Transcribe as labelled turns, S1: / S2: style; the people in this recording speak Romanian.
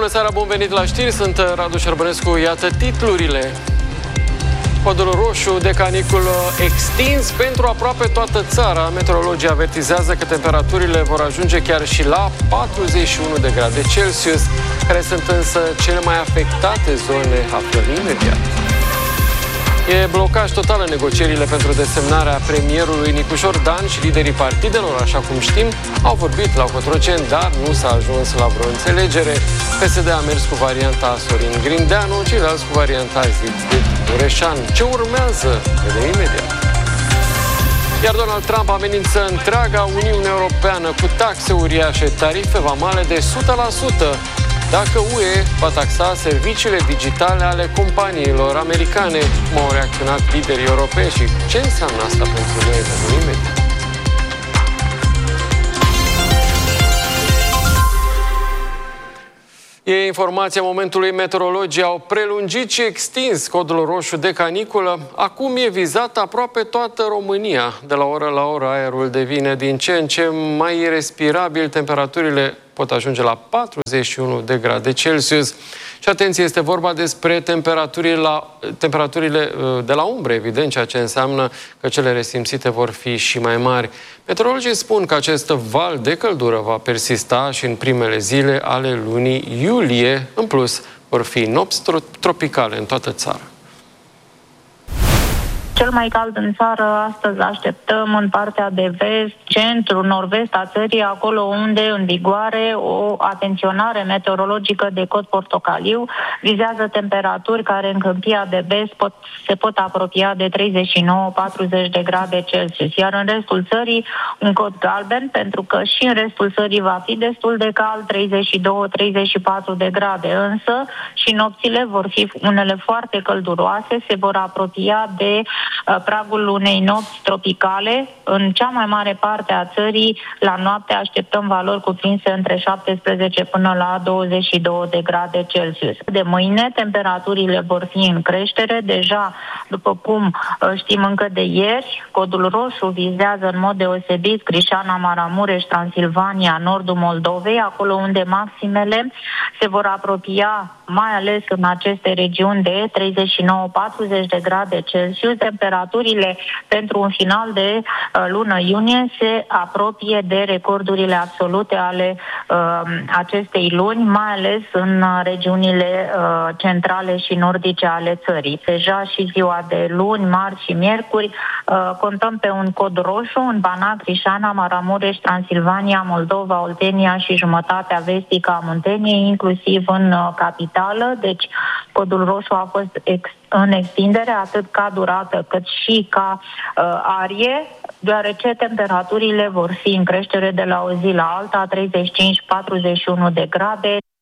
S1: Bună seara, bun venit la știri, sunt Radu Șerbănescu, iată titlurile. Codul roșu de caniculă extins pentru aproape toată țara. Meteorologii avertizează că temperaturile vor ajunge chiar și la 41 de grade Celsius, care sunt însă cele mai afectate zone, aflăm imediat. E blocaj total în negocierile pentru desemnarea premierului Nicușor Dan și liderii partidelor, așa cum știm, au vorbit la Cotroceni, dar nu s-a ajuns la vreo înțelegere. PSD a mers cu varianta Sorin Grindeanu, ceilalți cu varianta Zid Mureșan. Ce urmează? Vedem imediat. Iar Donald Trump amenință întreaga Uniune Europeană cu taxe uriașe, tarife vamale de 100%. Dacă UE va taxa serviciile digitale ale companiilor americane, cum au reacționat liderii europeni și ce înseamnă asta pentru noi, vedem imediat. E informația momentului. Meteorologii au prelungit și extins codul roșu de caniculă. Acum e vizat aproape toată România. De la oră la oră aerul devine din ce în ce mai respirabil. Temperaturile pot ajunge la 41 de grade Celsius. Și atenție, este vorba despre temperaturile de la umbră, evident, ceea ce înseamnă că cele resimțite vor fi și mai mari. Meteorologii spun că acest val de căldură va persista și în primele zile ale lunii iulie. În plus, vor fi nopți tropicale în toată țara.
S2: Cel mai cald în țară astăzi așteptăm în partea de vest, centru, nord-vest a țării, acolo unde în vigoare o atenționare meteorologică de cod portocaliu vizează temperaturi care în câmpia de vest se pot apropia de 39-40 de grade Celsius. Iar în restul țării un cod galben, pentru că și în restul țării va fi destul de cald, 32-34 de grade. Însă și nopțile vor fi unele foarte călduroase, se vor apropia de pragul unei nopți tropicale. În cea mai mare parte a țării, la noapte așteptăm valori cuprinse între 17 până la 22 de grade Celsius. De mâine, temperaturile vor fi în creștere. Deja, după cum știm încă de ieri, codul roșu vizează în mod deosebit Crișana, Maramureș, Transilvania, nordul Moldovei, acolo unde maximele se vor apropia, mai ales în aceste regiuni, de 39-40 de grade Celsius. Temperaturile pentru un final de lună iunie se apropie de recordurile absolute ale acestei luni, mai ales în regiunile centrale și nordice ale țării. Deja și ziua de luni, marți și miercuri contăm pe un cod roșu în Banat, Crișana, Maramureș, Transilvania, Moldova, Oltenia și jumătatea vestică a Munteniei, inclusiv în capitală. Deci codul roșu a fost în extindere atât ca durată cât și ca arie, deoarece temperaturile vor fi în creștere de la o zi la alta, 35-41 de grade.